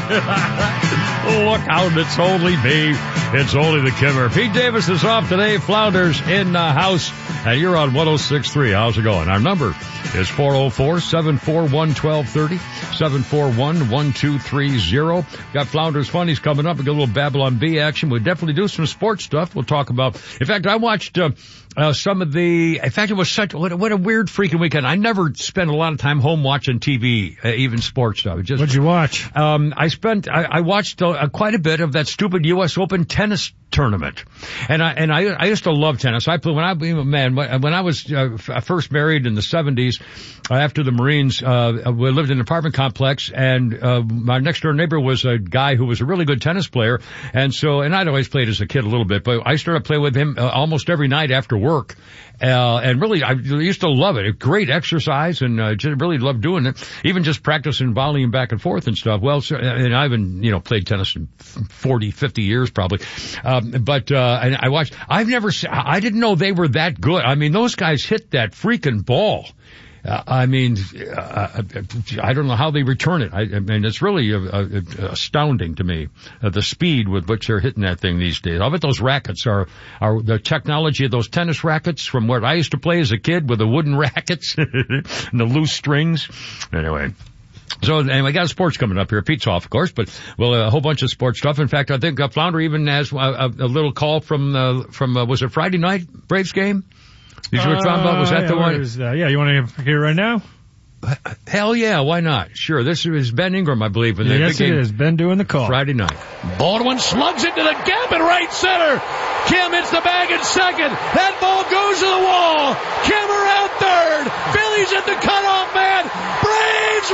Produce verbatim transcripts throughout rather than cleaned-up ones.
Look out, it's only me. It's only the Kimmer. Pete Davis is off today. Flounders in the house. And you're on one oh six point three. How's it going? Our number is four oh four, seven four one, one two three oh. seven four one, one two three oh. Got Flounders Funnies coming up. We got a little Babylon B action. We'll definitely do some sports stuff. We'll talk about, in fact, I watched, uh, uh, some of the, in fact, it was such, what, what a weird freaking weekend. I never spent a lot of time home watching T V, uh, even sports stuff. It just, What'd you watch? Um, I spent, I, I watched uh, quite a bit of that stupid U S Open tennis tournament. And I, and I, I used to love tennis. I played, when I, man, when I was uh, first married in the seventies, uh, after the Marines, uh, we lived in an apartment complex, and, uh, my next door neighbor was a guy who was a really good tennis player. And so, and I'd always played as a kid a little bit, but I started playing with him uh, almost every night after work. Uh, and really, I used to love it. A great exercise, and uh, just really loved doing it. Even just practicing volleying back and forth and stuff. Well, so, and I haven't, you know, played tennis in forty, fifty years probably. Um, but, uh, and I watched, I've never, I didn't know they were that good. I mean, those guys hit that freaking ball. Uh, I mean, uh, I don't know how they return it. I, I mean, it's really uh, uh, astounding to me, uh, the speed with which they're hitting that thing these days. I bet those rackets are, are the technology of those tennis rackets from where I used to play as a kid with the wooden rackets and the loose strings. Anyway. So, anyway, got sports coming up here. Pete's off, of course, but well, a whole bunch of sports stuff. In fact, I think uh, Flounder even has a, a, a little call from, uh, from, uh, was it Friday night Braves game? You see what we're talking about? Was that uh, the yeah, one? Is, uh, yeah, you want to hear it right now? Hell yeah, why not? Sure, this is Ben Ingram, I believe. In the yes, it is. Ben doing the call. Friday night. Baldwin slugs into the gap in right center. Kim hits the bag in second. That ball goes to the wall. Kimmer out third. Phillies at the cutoff man. Braves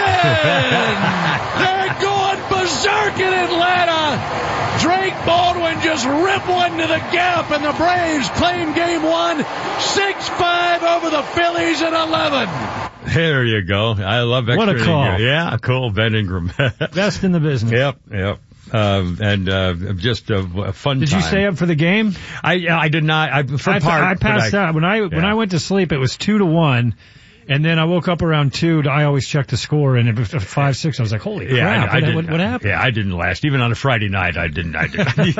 win! They're going berserk in Atlanta. Drake Baldwin just ripped one to the gap, and the Braves claim game one, six five over the Phillies in eleven. There you go. I love extra. What a call. Ingram. Yeah, cool, Ben Ingram. Best in the business. Yep, yep. Um, and, uh, just a, a fun Did time. you stay up for the game? I, I did not, I, for I, part. I passed I, out. When I, yeah. when I went to sleep, it was two to one. And then I woke up around two. To, I always check the score, and it was five, six. I was like, "Holy crap! Yeah, I, I what, didn't, what, what happened?" Yeah, I didn't last. Even on a Friday night, I didn't. I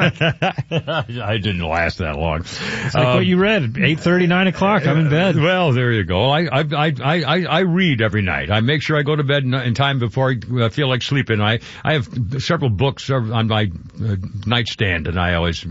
didn't. I didn't last that long. It's like um, what you read, eight thirty, nine o'clock. I'm in bed. Well, there you go. I I I I I read every night. I make sure I go to bed in, in time before I feel like sleeping. I I have several books on my uh, nightstand, and I always